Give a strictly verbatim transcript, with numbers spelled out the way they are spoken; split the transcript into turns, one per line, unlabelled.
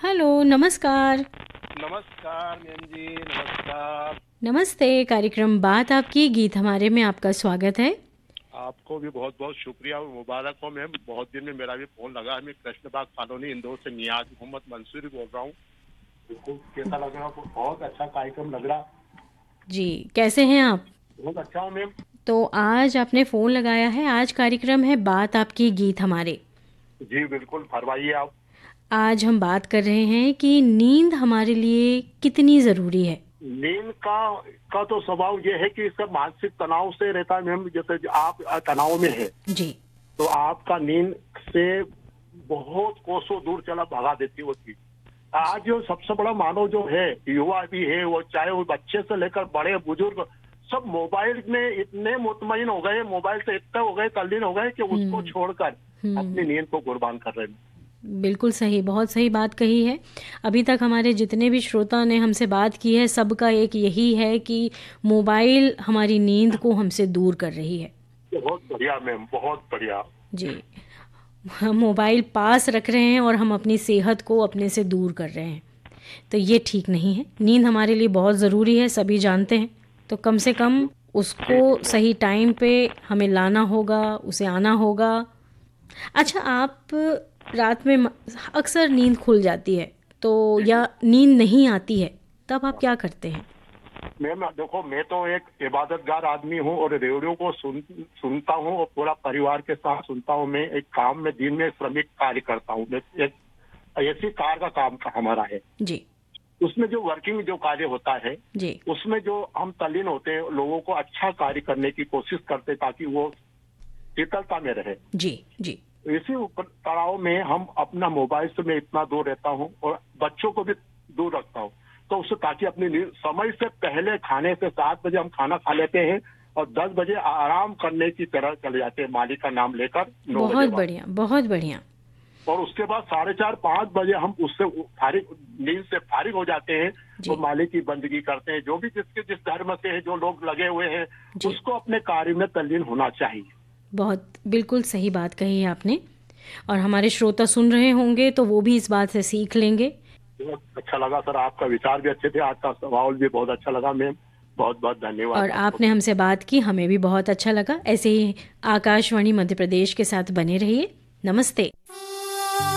Hello, नमस्कार।
नमस्कार ma'am जी, नमस्कार।
नमस्ते, कार्यक्रम बात आपकी गीत हमारे में आपका स्वागत है।
आपको भी बहुत बहुत शुक्रिया और मुबारक हो मैम। बहुत दिन में मेरा भी फोन लगा है। मैं कृष्णबाग कॉलोनी इंदौर से नियाज मोहम्मद मंसूरी बोल रहा हूँ। बिल्कुल कैसा लग रहा है? बहुत अच्छा कार्यक्रम लग रहा।
जी, कैसे हैं आप?
बहुत अच्छा हूँ मैम।
तो आज आपने फ़ोन लगाया है, आज कार्यक्रम है बात आपकी गीत हमारे।
जी बिल्कुल, फरमाइए आप।
आज हम बात कर रहे हैं कि नींद हमारे लिए कितनी ज़रूरी है।
नींद का का तो स्वभाव ये है कि इसका मानसिक तनाव से रहता है मैम। जैसे आप तनाव में है
जी,
तो आपका नींद से बहुत कोसों दूर चला भगा देती है वो चीज। आज जो सबसे बड़ा मानव जो है, युवा भी है, वो चाहे वो बच्चे से लेकर बड़े बुजुर्ग, सब मोबाइल में इतने मुतमईन हो गए, मोबाइल से इतने हो गए, तल्लीन हो गए कि उसको
हुँ,
छोड़कर अपनी
हुँ।
नींद को कुर्बान कर रहे हैं।
बिल्कुल सही, बहुत सही बात कही है। अभी तक हमारे जितने भी श्रोता ने हमसे बात की है, सबका एक यही है कि मोबाइल हमारी नींद को हमसे दूर कर रही है।
बहुत बढ़िया मैम, बहुत बढ़िया।
जी, हम मोबाइल पास रख रहे हैं और हम अपनी सेहत को अपने से दूर कर रहे हैं, तो ये ठीक नहीं है। नींद हमारे लिए बहुत ज़रूरी है, सभी जानते हैं, तो कम से कम
जी
उसको
जी मैम।
सही टाइम पे हमें लाना होगा, उसे आना होगा। अच्छा, आप रात में म- अक्सर नींद खुल जाती है तो
जी जी
या नींद नहीं आती है, तब आप क्या करते हैं?
मैम, देखो मैं तो एक इबादतगार आदमी हूँ और रेडियो को सुन सुनता हूँ और पूरा परिवार के साथ सुनता हूँ। मैं एक काम में दिन में श्रमिक कार्य करता हूँ। मैं एक ऐसी कार का काम का हमारा है।
जी,
उसमें जो वर्किंग जो कार्य होता है,
जी,
उसमें जो हम तल्लीन होते हैं, लोगों को अच्छा कार्य करने की कोशिश करते हैं ताकि वो शीतलता में रहे।
जी, जी,
इसी ऊपर तनाव में हम अपना मोबाइल से मैं इतना दूर रहता हूँ और बच्चों को भी दूर रखता हूँ। तो उससे ताकि अपनी नींद समय से पहले, खाने से सात बजे हम खाना खा लेते हैं और दस बजे आराम करने की तरह चले जाते हैं, मालिक का नाम लेकर नौ बजे
बहुत
बाद।
बढ़िया, बहुत बढ़िया।
और उसके बाद साढ़े चार पाँच बजे हम उससे फारिग, नींद से फारिग हो जाते हैं और
जी,
मालिक की बंदगी करते हैं। जो भी जिसके जिस धर्म से है, जो लोग लगे हुए हैं,
जी,
उसको अपने कार्य में तल्लीन होना चाहिए।
बहुत बिल्कुल सही बात कही है आपने। और हमारे श्रोता सुन रहे होंगे तो वो भी इस बात से सीख लेंगे।
बहुत अच्छा लगा सर, आपका विचार भी अच्छे थे, आपका सवाल भी बहुत अच्छा लगा मैम। बहुत बहुत
और
धन्यवाद आपको
आपने
भी।
हमसे बात की, हमें भी बहुत अच्छा लगा। ऐसे ही आकाशवाणी मध्य प्रदेश के साथ बने रहिए। नमस्ते।